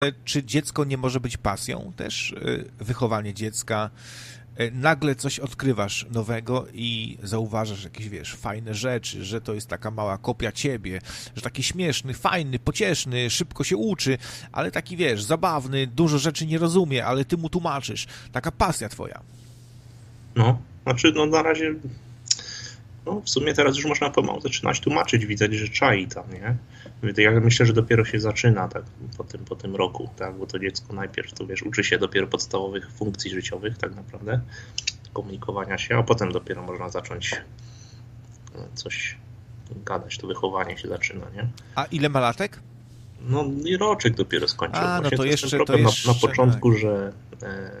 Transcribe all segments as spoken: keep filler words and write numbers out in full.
czy dziecko nie może być pasją też? Wychowanie dziecka. Nagle coś odkrywasz nowego i zauważasz jakieś, wiesz, fajne rzeczy, że to jest taka mała kopia ciebie, że taki śmieszny, fajny, pocieszny, szybko się uczy, ale taki, wiesz, zabawny, dużo rzeczy nie rozumie, ale ty mu tłumaczysz. Taka pasja twoja. No, znaczy, no na razie, no w sumie teraz już można pomału zaczynać tłumaczyć, widać, że czai tam, nie? Ja myślę, że dopiero się zaczyna tak po tym, po tym roku, tak, bo to dziecko najpierw, to wiesz, uczy się dopiero podstawowych funkcji życiowych tak naprawdę, komunikowania się, a potem dopiero można zacząć coś gadać, to wychowanie się zaczyna, nie? A ile ma latek? No i roczek dopiero skończył. A, no to, to jeszcze, to problem jeszcze... Na, na początku, tak. że e,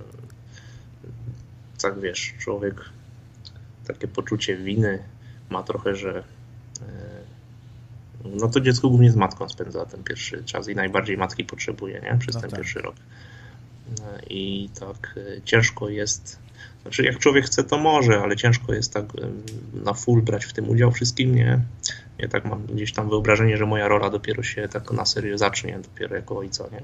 tak wiesz, człowiek takie poczucie winy ma trochę, że no to dziecko głównie z matką spędza ten pierwszy czas i najbardziej matki potrzebuje, nie? Przez no ten tak. pierwszy rok. I tak ciężko jest, znaczy jak człowiek chce, to może, ale ciężko jest tak na full brać w tym udział wszystkim, nie? Ja tak mam gdzieś tam wyobrażenie, że moja rola dopiero się tak na serio zacznie, dopiero jako ojca, nie?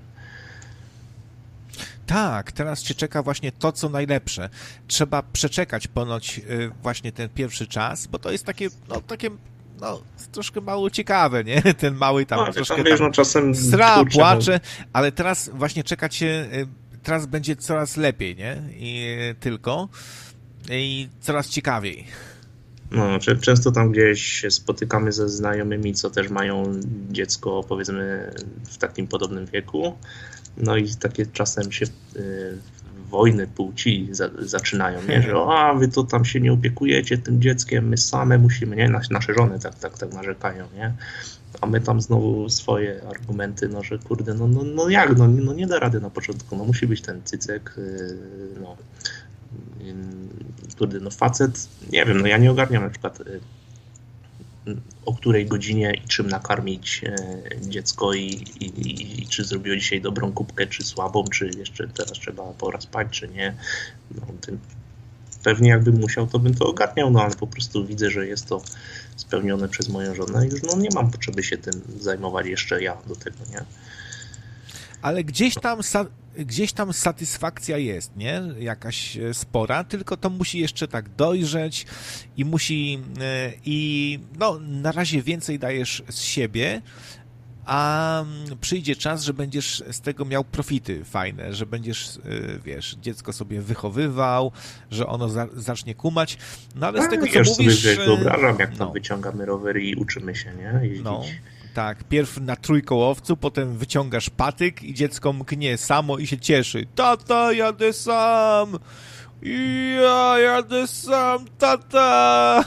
Tak, teraz cię czeka właśnie to, co najlepsze. Trzeba przeczekać ponoć właśnie ten pierwszy czas, bo to jest takie, no takie, no troszkę mało ciekawe, nie? Ten mały tam no, troszkę tam, wiesz, no, czasem sra, kurczę, płacze, ale teraz właśnie czeka cię, teraz będzie coraz lepiej, nie? I tylko i coraz ciekawiej. No, często tam gdzieś się spotykamy ze znajomymi, co też mają dziecko, powiedzmy, w takim podobnym wieku. No i takie czasem się y, wojny płci za, zaczynają, nie? Że a wy to tam się nie opiekujecie tym dzieckiem, my same musimy, nie? Nasze żony tak, tak, tak narzekają, nie? A my tam znowu swoje argumenty, no że kurde, no, no, no jak, no, no nie da rady na początku, no musi być ten cycek, y, no y, kurde, no facet, nie wiem, no ja nie ogarniam na przykład y, o której godzinie i czym nakarmić e, dziecko i, i, i czy zrobiło dzisiaj dobrą kubkę, czy słabą, czy jeszcze teraz trzeba pora spać, czy nie. No, ten, pewnie jakbym musiał, to bym to ogarniał, no ale po prostu widzę, że jest to spełnione przez moją żonę i już no, nie mam potrzeby się tym zajmować jeszcze ja do tego, nie? Ale gdzieś tam, gdzieś tam satysfakcja jest, nie? Jakaś spora, tylko to musi jeszcze tak dojrzeć i musi i no na razie więcej dajesz z siebie, a przyjdzie czas, że będziesz z tego miał profity fajne, że będziesz, wiesz, dziecko sobie wychowywał, że ono za, zacznie kumać, no ale z tego, co ja mówisz... sobie wiesz, wyobrażam, jak tam no. wyciągamy rowery i uczymy się, nie? Jeździć. No. Tak, pierw na trójkołowcu, potem wyciągasz patyk i dziecko mknie samo i się cieszy. Tata, jadę sam! Ja jadę sam, tata!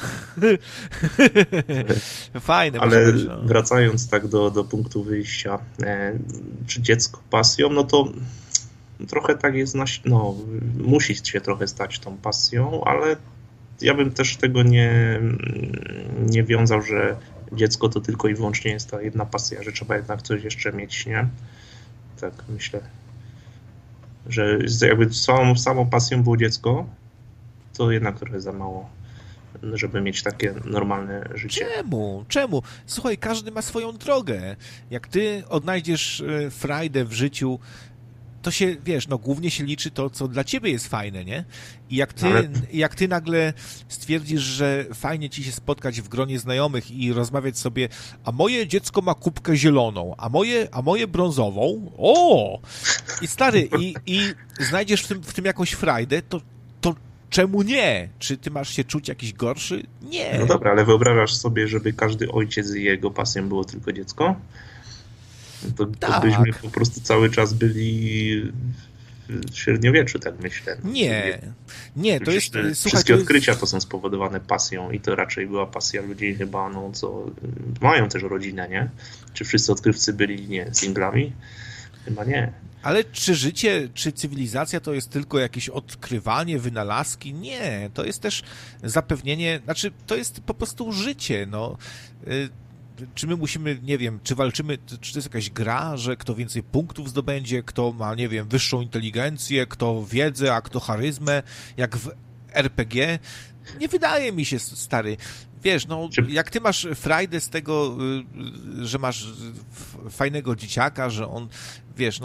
Fajne. Ale być, no. Wracając tak do, do punktu wyjścia, e, czy dziecko pasją, no to trochę tak jest, na, no musi się trochę stać tą pasją, ale ja bym też tego nie, nie wiązał, że dziecko to tylko i wyłącznie jest ta jedna pasja, że trzeba jednak coś jeszcze mieć, nie? Tak myślę, że jakby samą, samą pasją było dziecko, to jednak trochę za mało, żeby mieć takie normalne życie. Czemu? Czemu? Słuchaj, każdy ma swoją drogę. Jak ty odnajdziesz frajdę w życiu, to się, wiesz, no głównie się liczy to, co dla ciebie jest fajne, nie? I jak ty, Ale... jak ty nagle stwierdzisz, że fajnie ci się spotkać w gronie znajomych i rozmawiać sobie, a moje dziecko ma kubkę zieloną, a moje, a moje brązową, o! I stary, i, i znajdziesz w tym, w tym jakąś frajdę, to, to czemu nie? Czy ty masz się czuć jakiś gorszy? Nie. No dobra, ale wyobrażasz sobie, żeby każdy ojciec i jego pasją było tylko dziecko? To, to tak. byśmy po prostu cały czas byli w średniowieczu, tak myślę. Nie, nie, to jest... Te, słuchaj, wszystkie to jest... odkrycia to są spowodowane pasją i to raczej była pasja ludzi chyba, no co mają też rodzinę, nie? Czy wszyscy odkrywcy byli, nie, singlami? Chyba nie. Ale czy życie, czy cywilizacja to jest tylko jakieś odkrywanie, wynalazki? Nie, to jest też zapewnienie, znaczy to jest po prostu życie, no. Czy my musimy, nie wiem, czy walczymy, czy to jest jakaś gra, że kto więcej punktów zdobędzie, kto ma, nie wiem, wyższą inteligencję, kto wiedzę, a kto charyzmę, jak w er pe gie. nie wydaje mi się, stary. Wiesz, no, Czy... jak ty masz frajdę z tego, że masz fajnego dzieciaka, że on, wiesz,